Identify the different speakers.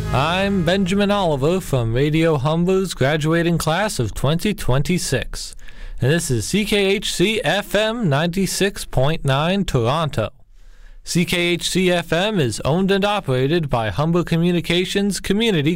Speaker 1: I'm Benjamin Oliver from Radio Humber's graduating class of 2026, and this is CKHC FM 96.9 Toronto. CKHC FM is owned and operated by Humber Communications Community